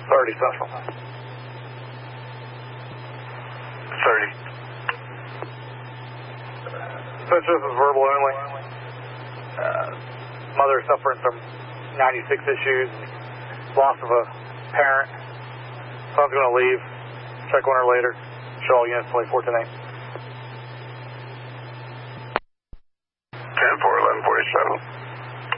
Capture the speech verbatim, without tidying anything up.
thirty Central. thirty. Since this is verbal only, uh, mother suffering from ninety-six issues, loss of a parent. Son's going to leave. Check on her later. Show all units play four ten eight. ten four eleven forty-seven.